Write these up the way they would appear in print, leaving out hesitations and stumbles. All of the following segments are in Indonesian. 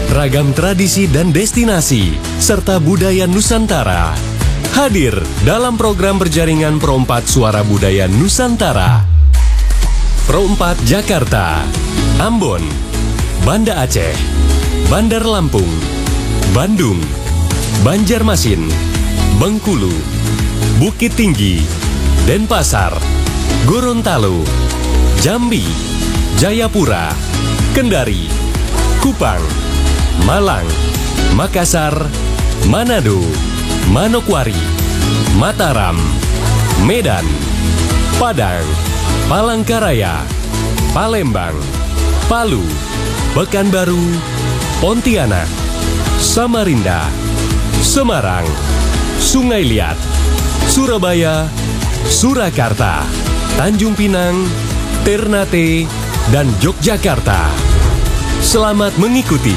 ragam tradisi dan destinasi, serta budaya Nusantara. Hadir dalam program berjaringan Pro 4 Suara Budaya Nusantara. Pro 4 Jakarta, Ambon, Banda Aceh, Bandar Lampung, Bandung, Banjarmasin, Bengkulu, Bukit Tinggi, Denpasar, Gorontalo, Jambi, Jayapura, Kendari, Kupang, Malang, Makassar, Manado, Manokwari, Mataram, Medan, Padang, Palangkaraya, Palembang, Palu, Pekanbaru, Pontianak, Samarinda, Semarang, Sungai Liat, Surabaya, Surakarta, Tanjung Pinang, Ternate, dan Yogyakarta. Selamat mengikuti.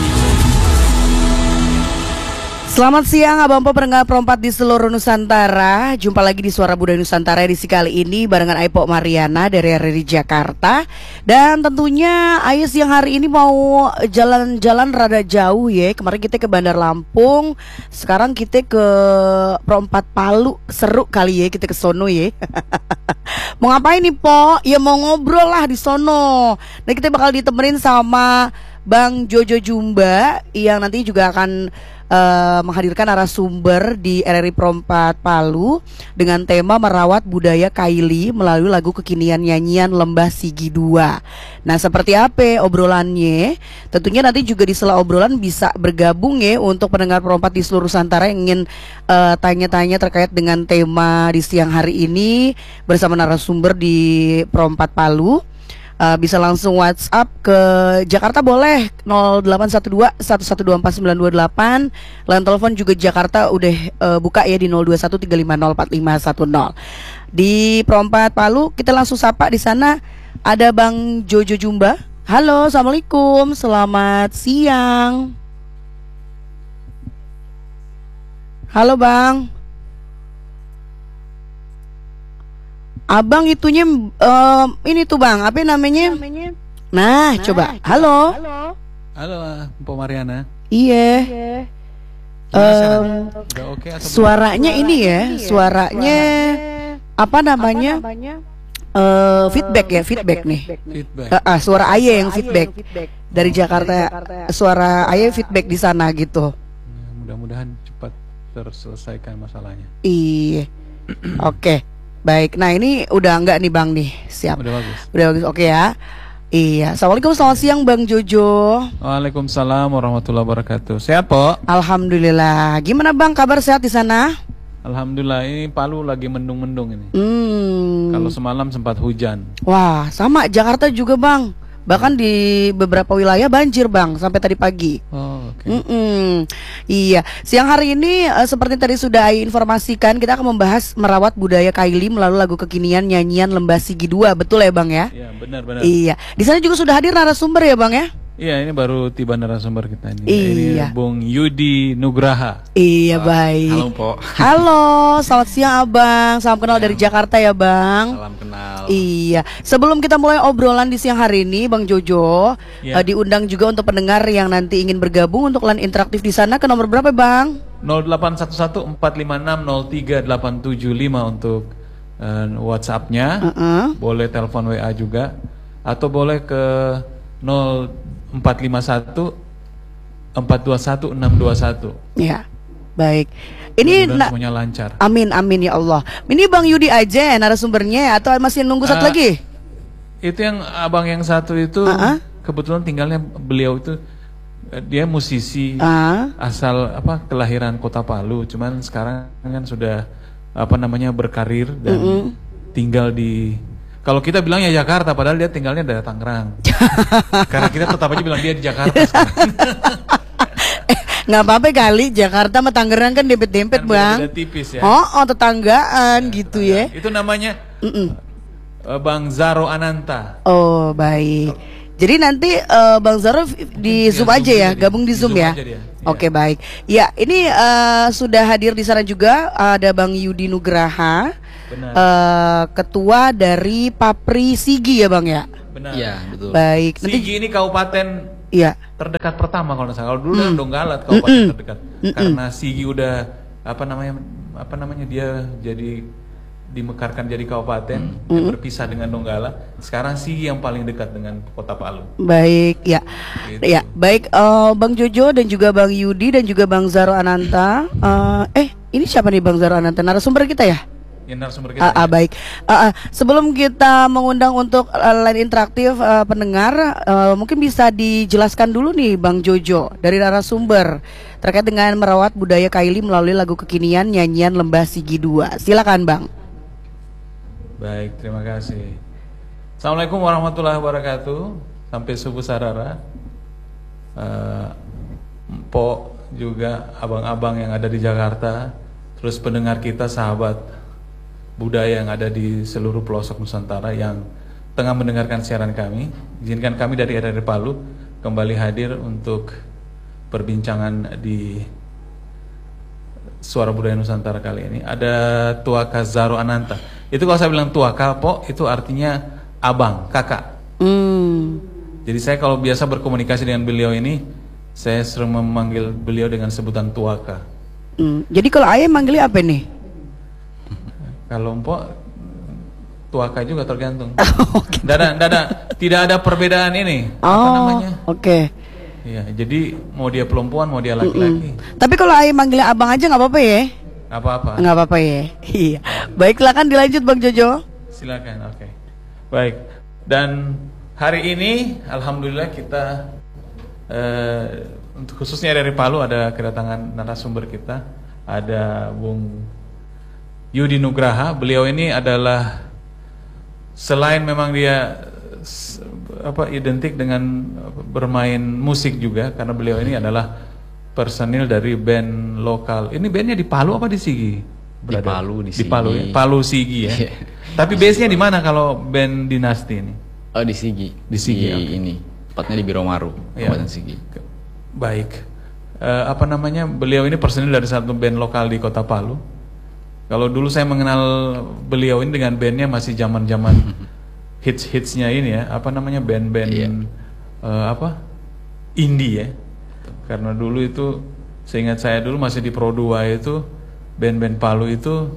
Selamat siang Abang Po pendengar Pro 4 di seluruh Nusantara. Jumpa lagi di Suara Budaya Nusantara edisi kali ini barengan Aipo Mariana dari RRI Jakarta. Dan tentunya Ayo siang hari ini mau jalan-jalan rada jauh ya. Kemarin kita ke Bandar Lampung, sekarang kita ke Pro 4 Palu. Seru kali ya kita ke sono ya. Mau ngapain nih Po? Ya mau ngobrol lah di sono. Dan kita bakal ditemenin sama Bang Jojo Jumba yang nanti juga akan menghadirkan narasumber di RRI Pro 4 Palu dengan tema merawat budaya Kaili melalui lagu kekinian nyanyian Lembah Sigi 2. Nah, seperti apa obrolannya? Tentunya nanti juga di sela obrolan bisa bergabung ya untuk pendengar Pro 4 di seluruh Nusantara yang ingin tanya-tanya terkait dengan tema di siang hari ini bersama narasumber di Pro 4 Palu. Bisa langsung WhatsApp ke Jakarta boleh 0812 11249228. Line telepon juga Jakarta udah buka ya di 0213504510. Di Pro 4 Palu kita langsung sapa di sana ada Bang Jojo Jumba. Halo, assalamualaikum, selamat siang. Halo Bang. Abang itunya ini tuh Bang, apa namanya? Nah, coba. Halo. Halo, Mpok Mariana. Iya. Udah oke atau suaranya belum? Ini ya, suaranya apa namanya? Feedback ya, feedback nih. Feedback. Suara Aye yang feedback dari Jakarta. Suara Aye feedback di sana gitu. Mudah-mudahan cepat terselesaikan masalahnya. Iya. Oke. Baik, nah ini udah enggak nih Bang nih, siap. Udah bagus. Udah bagus, oke ya. Iya, assalamualaikum, selamat siang Bang Jojo. Waalaikumsalam warahmatullahi wabarakatuh. Sehat Po? Alhamdulillah. Gimana Bang, kabar sehat di sana? Alhamdulillah, ini Palu lagi mendung-mendung ini. Kalau semalam sempat hujan. Wah, sama Jakarta juga Bang. Bahkan di beberapa wilayah banjir Bang sampai tadi pagi. Oh, oke. Iya, siang hari ini seperti tadi sudah informasikan, kita akan membahas merawat budaya Kaili melalui lagu kekinian nyanyian Lembah Sigi 2. Betul ya Bang ya? Iya, benar-benar. Iya. Di sana juga sudah hadir narasumber ya Bang ya? Iya, ini baru tiba narasumber kita ini. Iya. Ini Bung Yudi Nugraha. Iya, baik. Halo Po. Halo, selamat siang Abang. Salam kenal dari Jakarta ya Bang. Salam kenal. Iya. Sebelum kita mulai obrolan di siang hari ini, Bang Jojo, diundang juga untuk pendengar yang nanti ingin bergabung untuk line interaktif di sana ke nomor berapa Bang? 0811-456-03-875 untuk WhatsApp-nya. Boleh telepon WA juga, atau boleh ke 0451-421-621. Ya, baik. Ini semuanya lancar. Amin, amin ya Allah. Ini Bang Yudi aja narasumbernya atau masih nunggu satu lagi? Itu yang abang yang satu itu kebetulan tinggalnya beliau itu dia musisi asal kelahiran Kota Palu, cuman sekarang kan sudah berkarir dan tinggal di, kalau kita bilangnya Jakarta, padahal dia tinggalnya dari Tangerang. Karena kita tetap aja bilang dia di Jakarta sekarang. Nggak apa-apa kali, Jakarta sama Tangerang kan dempet-dempet kan Bang. Beda tipis ya. Tetanggaan gitu ya. Itu namanya Bang Zaro Ananta. Oh baik. Jadi nanti Bang Zaro di Zoom aja ya, gabung di Zoom ya. Oke, baik. Ya, ini sudah hadir di sana juga ada Bang Yudi Nugraha, ketua dari Papri Sigi ya Bang ya. Benar. Iya, betul. Baik. Sigi ini Kabupaten terdekat pertama kalau nggak salah. Kalau dulu kan Donggala kabupaten terdekat. Karena Sigi udah apa namanya dia jadi dimekarkan jadi kabupaten yang berpisah dengan Donggala. Sekarang Sigi yang paling dekat dengan Kota Palu. Baik, ya. Gitu. Ya, baik Bang Jojo dan juga Bang Yudi dan juga Bang Zaro Ananta. Ini siapa nih Bang Zaro Ananta? Narasumber kita ya? Ya, narasumber kita. Baik. Sebelum kita mengundang untuk line interaktif pendengar, mungkin bisa dijelaskan dulu nih Bang Jojo dari narasumber terkait dengan merawat budaya Kaili melalui lagu kekinian nyanyian Lembah Sigi 2. Silakan Bang. Baik, terima kasih. Assalamualaikum warahmatullahi wabarakatuh. Sampai subuh sarara. Mpok juga abang-abang yang ada di Jakarta, terus pendengar kita, sahabat budaya yang ada di seluruh pelosok Nusantara yang tengah mendengarkan siaran kami. Izinkan kami dari RRI Palu kembali hadir untuk perbincangan di Suara Budaya Nusantara kali ini. Ada Tuaka Zaro Ananta. Itu kalau saya bilang Tuaka, Pok, itu artinya abang, kakak. Jadi saya kalau biasa berkomunikasi dengan beliau ini, saya sering memanggil beliau dengan sebutan Tuaka. Jadi kalau ayah manggilnya apa nih? Kalau Mpok, Tuaka juga tergantung. Tidak ada perbedaan ini. Apa namanya? Oke. Iya, jadi mau dia perempuan, mau dia laki-laki. Tapi kalau ayah manggilnya abang aja nggak apa-apa ya? Nggak apa-apa ya. Iya. Baiklah, kan dilanjut Bang Jojo. Silakan. Oke. Baik. Dan hari ini, alhamdulillah kita untuk khususnya dari Palu ada kedatangan narasumber kita, ada Bung Yudi Nugraha. Beliau ini adalah selain memang dia identik dengan bermain musik juga, karena beliau ini adalah personil dari band lokal. Ini bandnya di Palu apa di Sigi? Di Palu, di Sigi. Di Palu ya? Palu Sigi ya. Tapi base-nya di mana kalau band Dinasti ini? Oh, di Sigi. Di Sigi. Ini tepatnya di Biromaru, Kabupaten Sigi. Baik. Beliau ini personil dari satu band lokal di Kota Palu. Kalau dulu saya mengenal beliau ini dengan bandnya masih zaman-zaman hits-hitsnya ini ya, band-band indie ya. Karena dulu itu, seingat saya dulu masih di Pro 2 itu, band-band Palu itu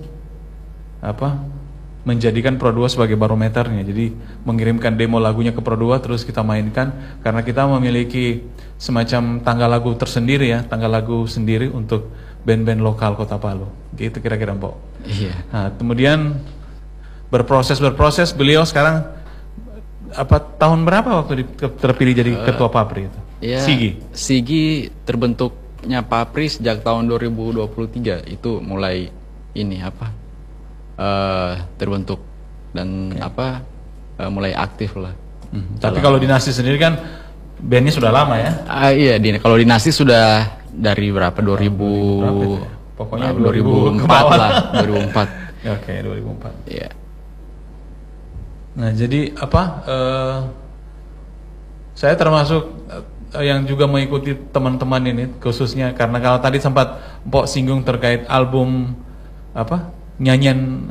menjadikan Pro 2 sebagai barometernya. Jadi mengirimkan demo lagunya ke Pro 2 terus kita mainkan, karena kita memiliki semacam tanggal lagu tersendiri ya, tanggal lagu sendiri untuk band-band lokal Kota Palu. Gitu kira-kira Mbok. Iya. Nah, kemudian berproses beliau sekarang tahun berapa waktu terpilih jadi ketua Papri itu? Ya, Sigi terbentuknya Papri sejak tahun 2023 itu mulai ini terbentuk dan mulai aktif lah. Tapi kalau Dinasti sendiri kan bandnya sudah lama ya? Iya, kalau Dinasti sudah dari berapa? 2000 pokoknya 2004 lah, 2004. Oke, 2004. Iya. Nah, jadi saya termasuk yang juga mengikuti teman-teman ini, khususnya karena kalau tadi sempat Mpok singgung terkait album nyanyian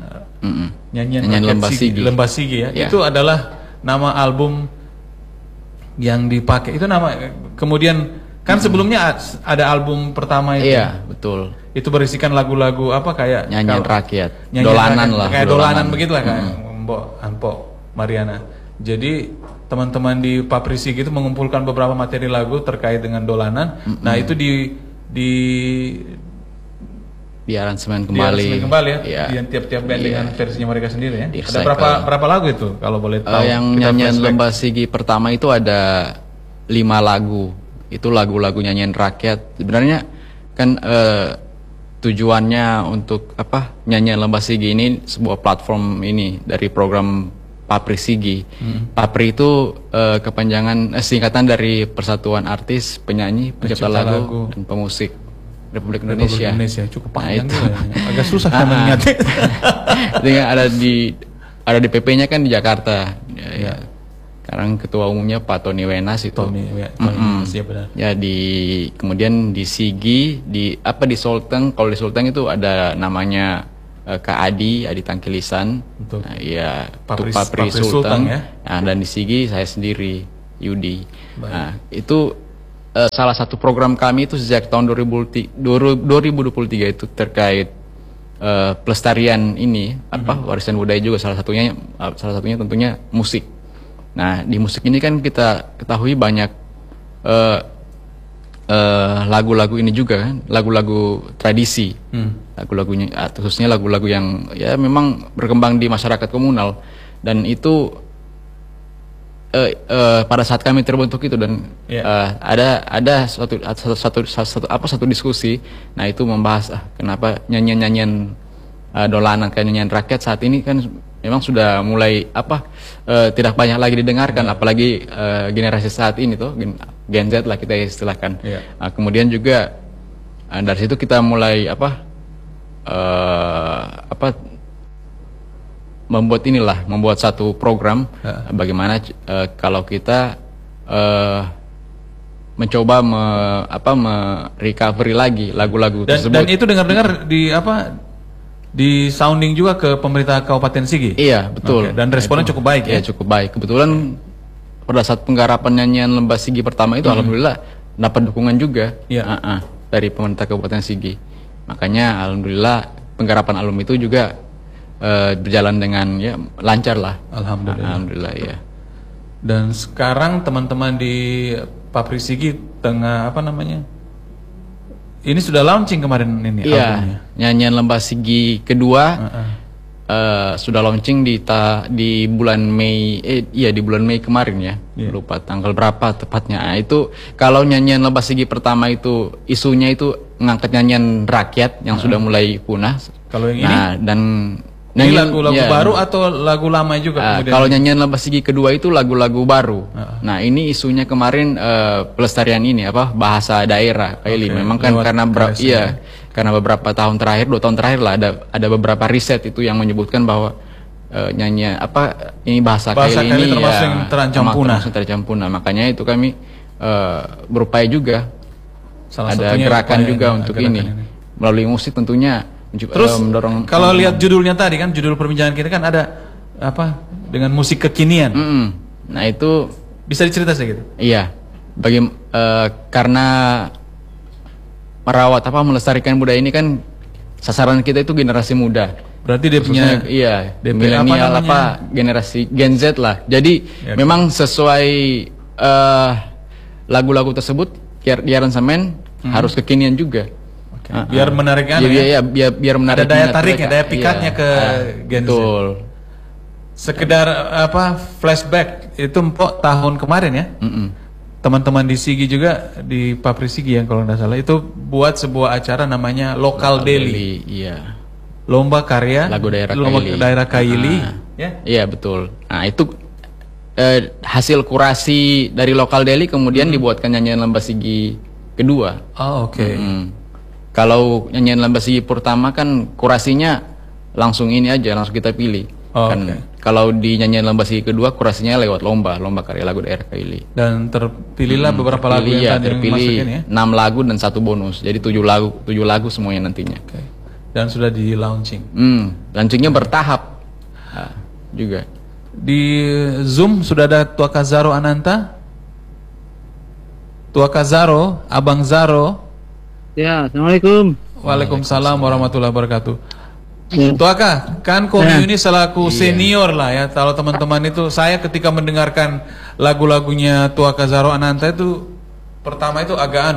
Lembah Sigi ya. Itu adalah nama album yang dipakai. Itu nama, kemudian kan sebelumnya ada album pertama itu. Iya, betul. Itu berisikan lagu-lagu kayak nyanyian rakyat, dolanan lah. Kayak dolanan begitulah kayak Mpok Mariana. Jadi teman-teman di Papri Sigi itu mengumpulkan beberapa materi lagu terkait dengan dolanan. Nah, itu di aransemen kembali ya. Di tiap-tiap band dengan versinya mereka sendiri ya. Ada berapa lagu itu kalau boleh tahu? Yang nyanyian Lembah Sigi pertama itu ada 5 lagu. Itu lagu-lagu nyanyian rakyat. Sebenarnya kan tujuannya untuk nyanyian Lembah Sigi ini sebuah platform ini dari program Papri Sigi. Papri itu kepanjangan singkatan dari Persatuan Artis, Penyanyi, Pencipta Lagu dan Pemusik Republik Indonesia. Cukup panjang agak susah kan mengingatnya. Dengan ada di PP-nya kan di Jakarta. Ya. Sekarang ketua umumnya Pak Tony Wenas itu. Ya benar. Ya, kemudian di Sigi, di Sulteng. Kalau di Sulteng itu ada namanya Kak Adi Tangkilisan. Untuk Papri Sulteng ya. Nah, dan di Sigi saya sendiri. Yudi. Nah, itu salah satu program kami itu sejak tahun 2023 itu terkait pelestarian ini warisan budaya juga salah satunya tentunya musik. Nah, di musik ini kan kita ketahui banyak lagu-lagu ini juga kan, lagu-lagu tradisi, lagu-lagunya khususnya lagu-lagu yang ya memang berkembang di masyarakat komunal, dan itu pada saat kami terbentuk itu dan ada satu diskusi, nah itu membahas kenapa nyanyian dolanan kayak nyanyian rakyat saat ini kan memang sudah mulai tidak banyak lagi didengarkan, apalagi generasi saat ini tuh Gen Z lah kita istilahkan. Nah, kemudian juga dari situ kita mulai membuat satu program bagaimana kalau kita mencoba recovery lagi lagu-lagu tersebut. Dan itu dengar-dengar di sounding juga ke pemerintah Kabupaten Sigi. Iya, betul. Dan responnya cukup baik ya. Cukup baik. Kebetulan pada saat penggarapan nyanyian Lembah Sigi pertama itu alhamdulillah dapat dukungan juga dari pemerintah Kabupaten Sigi. Makanya alhamdulillah penggarapan album itu juga berjalan dengan lancar lah. Alhamdulillah ya. Dan sekarang teman-teman di Papri Sigi tengah ini sudah launching kemarin ini albumnya. Nyanyian Lembah Sigi kedua sudah launching di bulan Mei di bulan Mei kemarin ya. Lupa tanggal berapa tepatnya. Nah, itu kalau nyanyian Lembah Sigi pertama itu isunya itu ngangkat nyanyian rakyat yang sudah mulai punah. Kalau yang ini dan ini lagu-lagu baru atau lagu lama juga? Kalau nyanyian Lembah Sigi kedua itu lagu-lagu baru. Nah, ini isunya kemarin pelestarian ini bahasa daerah Kaili. Memang kan karena beberapa tahun terakhir, 2 tahun terakhir lah ada beberapa riset itu yang menyebutkan bahwa nyanyian ini bahasa Kaili ini termasuk yang terancam punah. Makanya itu kami berupaya juga ada gerakan juga untuk ini melalui musik tentunya. Terus kalau lihat judulnya tadi kan, judul perbincangan kita kan ada dengan musik kekinian. Nah, itu bisa dicerita sedikit? Iya. Karena merawat melestarikan budaya ini kan sasaran kita itu generasi muda. Berarti dia punya milenial generasi Gen Z lah. Jadi memang sesuai lagu-lagu tersebut di aransemen harus kekinian juga. Biar menarik biar menarik. Ada daya tariknya, daya pikatnya ke Gen Z. Betul. Sekedar flashback itu tahun kemarin ya. Teman-teman di Sigi juga di Papri Sigi yang kalau nggak salah itu buat sebuah acara namanya Lokal Daily. Iya. Lomba karya lagu daerah Kaili. Iya, betul. Nah, itu hasil kurasi dari Lokal Daily kemudian dibuatkan nyanyian Lembah Sigi kedua. Oke. Kalau nyanyian Lembah Sigi pertama kan kurasinya langsung langsung kita pilih. Kalau di nyanyian Lembah Sigi kedua kurasinya lewat lomba karya lagu daerah Kaili. Dan terpilihlah beberapa lagu yang terpilih 6 lagu dan 1 bonus. Jadi 7 lagu semuanya nantinya. Dan sudah di launching. Launchingnya bertahap juga. Di Zoom sudah ada Tuaka Zaro Ananta. Tuaka Zaro, Abang Zaro. Ya, Assalamualaikum. Waalaikumsalam warahmatullahi wabarakatuh. Tuaka, kan Komi ini selaku senior lah ya. Kalau teman-teman itu, saya ketika mendengarkan lagu-lagunya Tuaka Zaro Ananta itu, pertama itu agak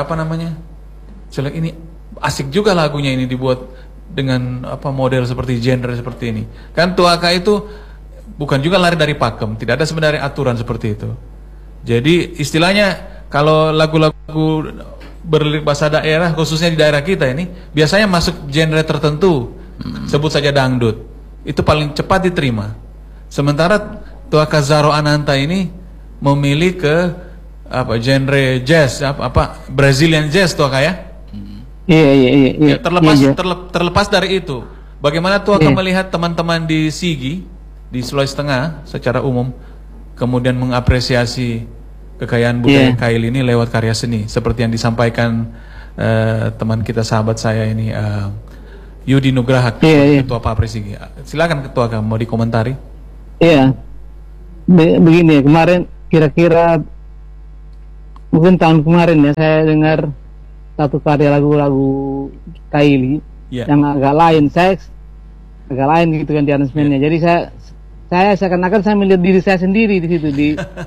ini asik juga lagunya ini dibuat dengan model seperti genre seperti ini. Kan Tuaka itu bukan juga lari dari pakem, tidak ada sebenarnya aturan seperti itu. Jadi istilahnya kalau lagu-lagu berlirik bahasa daerah khususnya di daerah kita ini biasanya masuk genre tertentu, sebut saja dangdut, itu paling cepat diterima. Sementara Tuaka Zaro Ananta ini memilih ke genre jazz, Brazilian jazz Tuaka ya. Iya. Terlepas dari itu, bagaimana Tuaka melihat teman-teman di Sigi di Sulawesi Tengah secara umum kemudian mengapresiasi kekayaan budaya Kaili ini lewat karya seni seperti yang disampaikan teman kita, sahabat saya ini Yudi Nugraha, Ketua Papri Sigi. Silakan Ketua, kamu mau dikomentari? Iya. Begini, kemarin kira-kira mungkin tahun kemarin ya saya dengar satu karya lagu-lagu Kylie yang agak lain, agak lain gitu kan di aransemennya. Jadi saya seakan-akan saya melihat diri saya sendiri di situ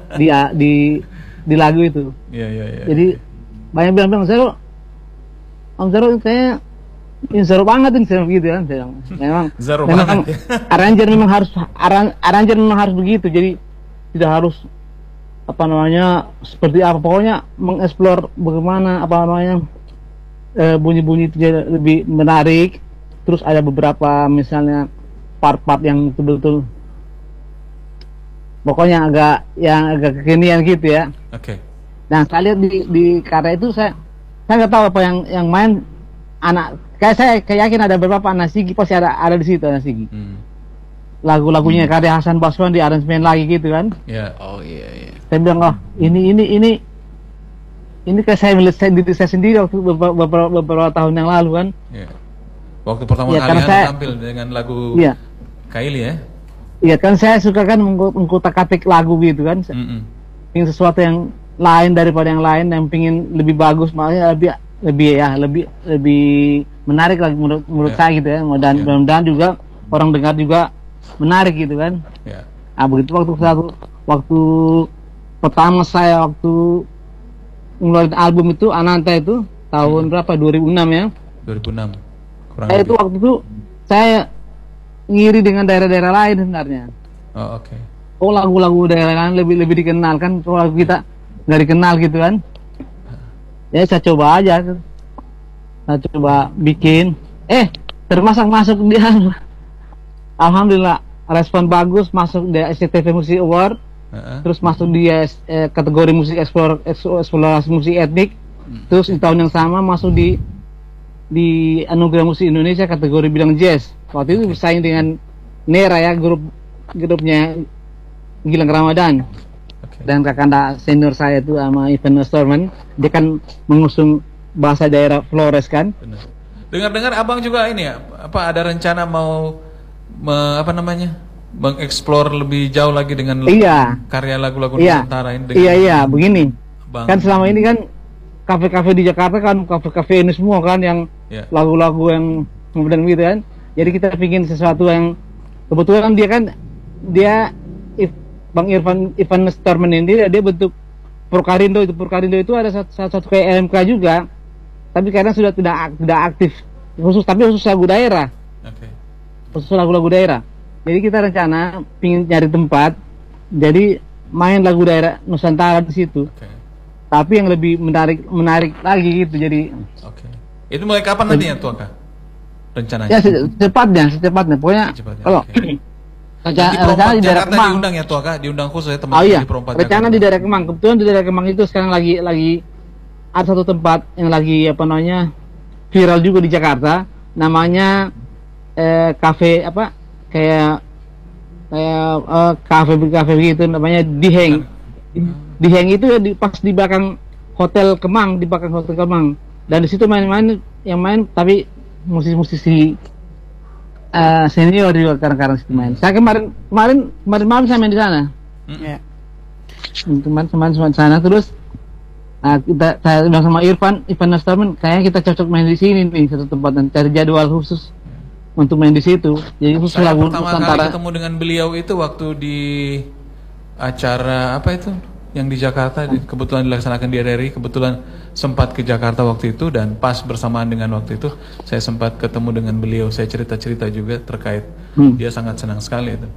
di lagu itu. Jadi banyak bilang Om Zaro kayaknya ini Zaro banget ini gitu kan. Memang arranger memang harus begitu. Jadi tidak harus seperti apa, pokoknya mengeksplor bagaimana bunyi-bunyi itu lebih menarik. Terus ada beberapa misalnya part-part yang betul-betul pokoknya agak kekinian gitu ya. Nah saya lihat di karya itu saya nggak tahu apa yang main anak, saya yakin ada beberapa anak Sigi pasti ada di situ anak Sigi. Lagu-lagunya karya Hasan Baswan di aransemen lagi gitu kan. Saya bilang ini kayak saya melihat diri saya sendiri waktu beberapa tahun yang lalu kan. Waktu pertama kali tampil dengan lagu Kylie ya. Iya kan, saya suka kan mengkutak-katik lagu gitu kan. Ingin sesuatu yang lain daripada yang lain, yang pingin lebih bagus, makanya lebih menarik lagi menurut saya gitu ya. Dan juga orang dengar juga menarik gitu kan. Nah begitu waktu pertama saya ngeluarin album itu Ananta itu tahun berapa, 2006 ya. 2006. Itu waktu itu saya ngiri dengan daerah-daerah lain sebenarnya. Lagu-lagu daerah lain lebih dikenal kan, kalau lagu kita nggak dikenal gitu kan. Ya saya coba aja, saya coba bikin, masuk dia. Alhamdulillah respon bagus, masuk di SCTV Music Award, terus masuk di kategori musik eksplorasi musik etnik, terus di tahun yang sama masuk di Anugerah Musik Indonesia kategori bidang jazz. Waktu itu bersaing dengan Nera ya, grupnya Gilang Ramadan. Dan kakanda senior saya itu sama Ivan Storman, dia kan mengusung bahasa daerah Flores kan. Dengar-dengar abang juga ini ya, ada rencana mau mengeksplor lebih jauh lagi dengan karya lagu-lagu Nusantara ini. Begini. Kan selama ini kan kafe-kafe di Jakarta kan kafe-kafe ini semua kan yang lagu-lagu yang kemudian gitu kan. Jadi kita bikin sesuatu yang kebetulan dia Bang Ivan Storman ini dia bentuk Purkarindo itu ada satu kayak LMK juga, tapi karena sudah tidak aktif khusus lagu daerah. Khusus lagu-lagu daerah. Jadi kita rencana pingin nyari tempat, jadi main lagu daerah Nusantara di situ. Tapi yang lebih menarik lagi gitu. Jadi itu mulai kapan nanti ya Tuaka rencananya? Ya secepatnya pokoknya. Kalau rencana di daerah Kemang diundang ya Tuaka, diundang khusus ya teman-teman di Perompak rencana Jakarta. Di daerah Kemang. Kebetulan di daerah Kemang itu sekarang lagi ada satu tempat yang lagi viral juga di Jakarta, namanya kafe kayak kafe gitu, namanya Diheng. Diheng itu ya pas di belakang Hotel Kemang, dan di situ main tapi musisi senior juga kadang-kadang situ main. Saya kemarin malam saya main di sana. Teman-teman di sana, terus saya bilang sama Ivan Storman, kayaknya kita cocok main di sini nih, satu tempat, dan cari jadwal khusus untuk main di situ. Jadi khusus lagu pertama Nusantara. Kali ketemu dengan beliau itu waktu di acara apa itu yang di Jakarta, kebetulan dilaksanakan di RRI, kebetulan sempat ke Jakarta waktu itu, dan pas bersamaan dengan waktu itu saya sempat ketemu dengan beliau, saya cerita-cerita juga terkait dia sangat senang sekali itu.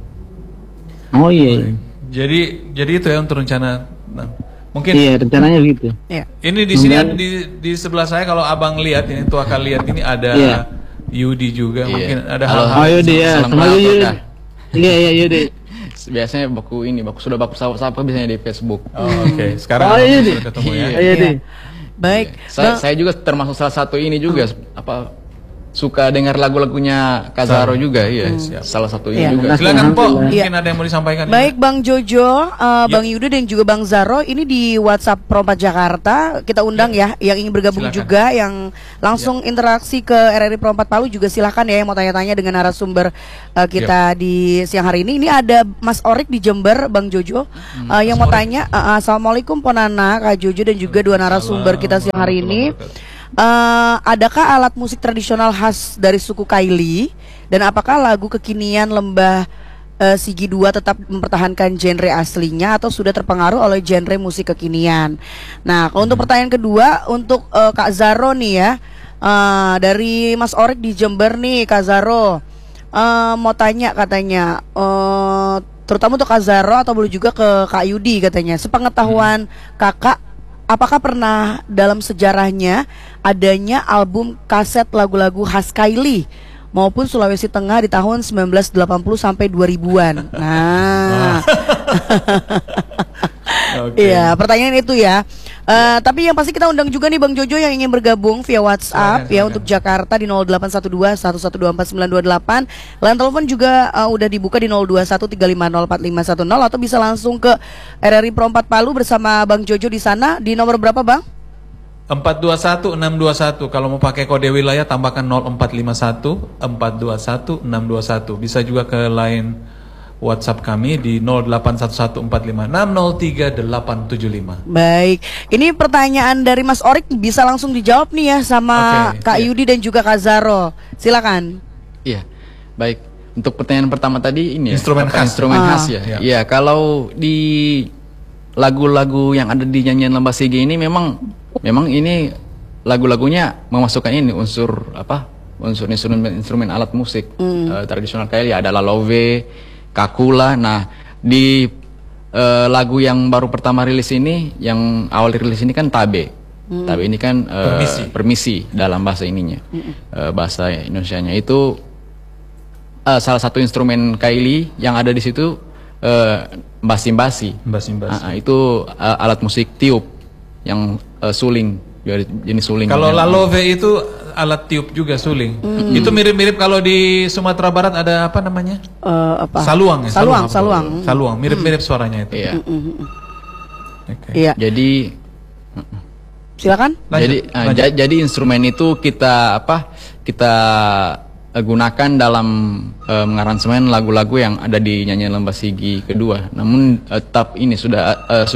Jadi itu ya untuk rencana. Mungkin rencananya gitu. Ini di sini di sebelah saya, kalau abang lihat ini, tuh akan lihat ini ada Yudi juga, mungkin ada hal-hal. Yudi ya, sama Yudi. Iya Yudi. Biasanya sudah baku sapa biasanya di Facebook. Sekarang sudah ketemu ya. Baik. Saya juga termasuk salah satu ini juga suka dengar lagu-lagunya Kazaro juga, iya. Salah satunya juga. Silakan Po, mungkin ada yang mau disampaikan. Baik Bang Jojo, Bang Yuda dan juga Bang Zaro, ini di WhatsApp Perompak Jakarta kita undang ya, yang ingin bergabung juga, yang langsung interaksi ke RRI Perompak Palu juga silahkan ya, yang mau tanya-tanya dengan narasumber kita di siang hari ini. Ini ada Mas Orik di Jember, Bang Jojo, yang mau tanya. Assalamualaikum Ponana, Kak Jojo dan juga dua narasumber kita siang hari ini. Adakah alat musik tradisional khas dari suku Kaili, dan apakah lagu kekinian Lembah Sigi 2 tetap mempertahankan genre aslinya atau sudah terpengaruh oleh genre musik kekinian? Nah, kalau untuk pertanyaan kedua untuk Kak Zaro nih ya, dari Mas Orik di Jember nih, Kak Zaro mau tanya katanya, terutama untuk Kak Zaro atau boleh juga ke Kak Yudi katanya, sepengetahuan kakak, apakah pernah dalam sejarahnya adanya album kaset lagu-lagu khas Kaili maupun Sulawesi Tengah di tahun 1980 sampai 2000-an? Nah. Iya, pertanyaan itu ya. Tapi yang pasti kita undang juga nih Bang Jojo yang ingin bergabung via WhatsApp ya untuk Jakarta di 0812-1124-928. Line telepon juga udah dibuka di 0213504510 atau bisa langsung ke RRI Perompak Palu bersama Bang Jojo di sana di nomor berapa Bang? 421621. Kalau mau pakai kode wilayah tambahkan 0451 421 621. Bisa juga ke line WhatsApp kami di 081145603875. Baik, ini pertanyaan dari Mas Orik bisa langsung dijawab nih ya sama Kak Yudi dan juga Kak Zaro. Silakan. Iya, baik. Untuk pertanyaan pertama tadi ini instrumen khas. Instrumen khas ya. Iya, kalau di lagu-lagu yang ada di nyanyian Lembah Sigi ini memang ini lagu-lagunya memasukkan ini unsur instrumen alat musik tradisional Kaili, ada lalove, kakula. Nah, di lagu yang baru pertama rilis ini, yang awal rilis ini kan tabe. Tabe ini kan permisi dalam bahasa ininya, bahasa Indonesianya itu salah satu instrumen Kaili yang ada di situ, mbasi-mbasi. Itu alat musik tiup yang suling, jenis suling. Kalau lalove itu alat tiup juga, suling. Itu mirip-mirip kalau di Sumatera Barat ada apa namanya? Saluang ya? Saluang. Mirip-mirip suaranya itu. Iya. Iya. Jadi silakan. Jadi instrumen itu kita gunakan dalam mengaransemen lagu-lagu yang ada di nyanyian Lembah Sigi kedua. Namun tetap ini sudah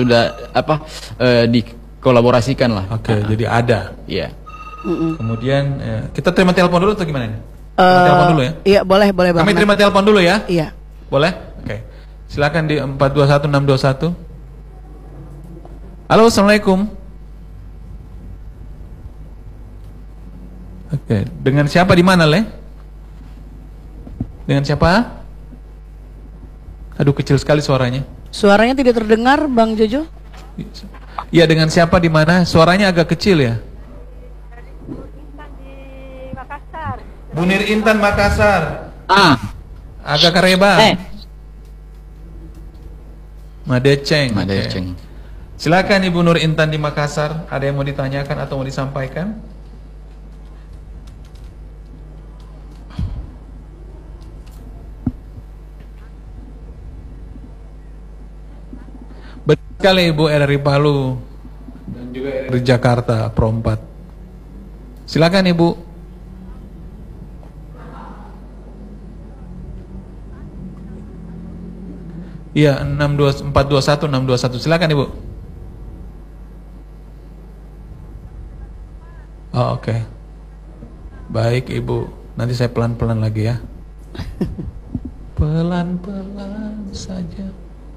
dikolaborasikan lah. Jadi ada. Iya. Kemudian kita terima telepon dulu atau gimana ini? Telepon dulu ya? Iya, boleh Bang. Kami terima telepon dulu ya? Iya. Boleh? Oke. Silakan di 421621. Halo, Assalamualaikum. Oke, dengan siapa di mana, Le? Dengan siapa? Aduh, kecil sekali suaranya. Suaranya tidak terdengar, Bang Jojo? Iya, dengan siapa di mana? Suaranya agak kecil ya. Bunir Intan Makassar. Agak kareba. Madeceng. Madeceng. Silakan Ibu Nur Intan di Makassar. Ada yang mau ditanyakan atau mau disampaikan? Betul sekali Ibu, RRI Palu dan juga RRI Jakarta Perompak. Silakan Ibu. Iya, 421 621. Silakan Ibu. Oh, oke. Baik Ibu, nanti saya pelan-pelan lagi ya. Pelan-pelan saja.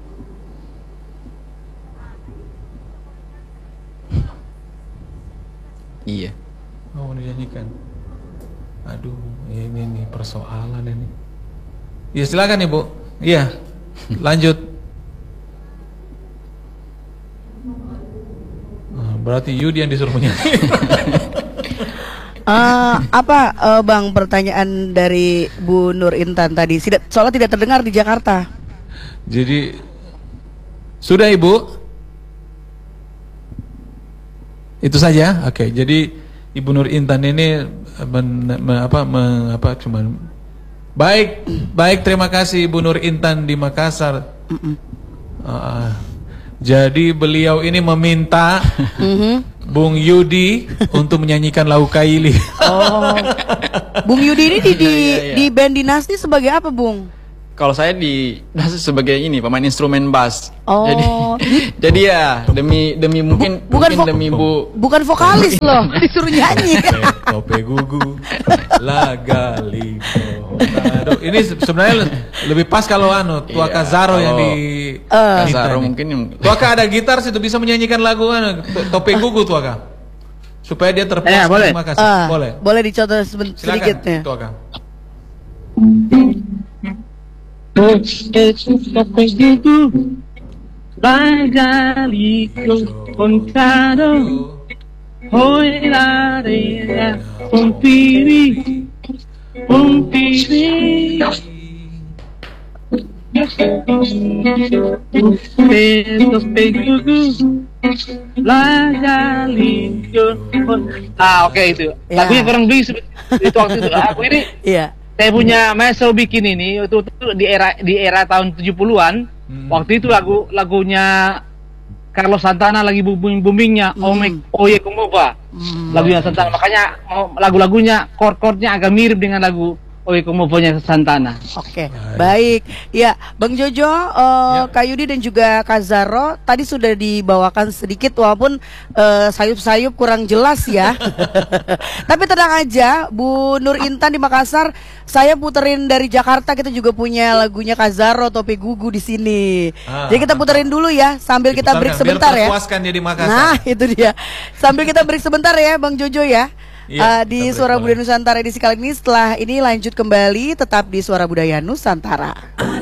Iya. Oh, dinyanyikan. Aduh, ini nih persoalan ini. Iya, silakan Ibu. Iya. Lanjut. Berarti Yudi yang disuruh menyanyi. Bang, pertanyaan dari Bu Nur Intan tadi soalnya tidak terdengar di Jakarta. Jadi sudah Ibu? Itu saja. Oke, jadi Ibu Nur Intan ini cuman baik terima kasih Ibu Nur Intan di Makassar. Jadi beliau ini meminta Bung Yudi untuk menyanyikan lagu Kaili. Oh, Bung Yudi ini di band Dinasti sebagai apa, Bung? Kalau saya di sebagai ini pemain instrumen bass. Oh. Jadi ya demi mungkin demi Bu. Bukan vokalis loh, disuruh nyanyi. Tope gugu lagali. Ini sebenarnya lebih pas kalau Tuaka Zaro yang di Zaro mungkin. Tuaka ada gitar situ bisa menyanyikan lagu Tope gugu Tuaka. Supaya dia terpuas. Boleh. Terima kasih. Boleh. Boleh dicontoh sedikit ya. Tuaka. Oke itu. Lagunya kurang lebih itu waktu itu. Aku ini. Iya. Saya punya Maestro bikin ini itu di era tahun 70-an. Waktu itu lagunya Carlos Santana lagi boomingnya Oye Como Va. Lagunya Santana. Makanya lagu-lagunya chord-chordnya agak mirip dengan lagu Oye Como Va-nya Santana. Oke, baik. Ya, Bang Jojo, Kak Yudi dan juga Kak Zaro tadi sudah dibawakan sedikit walaupun sayup-sayup kurang jelas ya. Tapi tenang aja, Bu Nur Intan di Makassar, saya puterin dari Jakarta, kita juga punya lagunya Kak Zaro Tope Gugu di sini. Jadi kita puterin dulu ya sambil kita break sebentar ya. Dia di Makassar. Nah, itu dia. Sambil kita break sebentar ya, Bang Jojo ya. Di Suara Budaya Nusantara edisi kali ini. Setelah ini lanjut kembali tetap di Suara Budaya Nusantara.